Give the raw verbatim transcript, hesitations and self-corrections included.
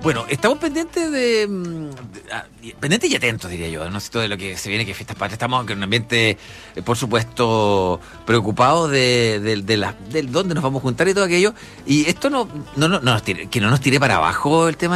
Bueno, estamos pendientes de, mm, de- ah, y- pendientes y atentos, diría yo, no sé todo de lo que se viene, que fiestas patrias. Estamos en un ambiente, eh, por supuesto, preocupados de, de, de la, del dónde nos vamos a juntar y todo aquello. Y esto no, no, no, no nos tire- que no nos tire para abajo el tema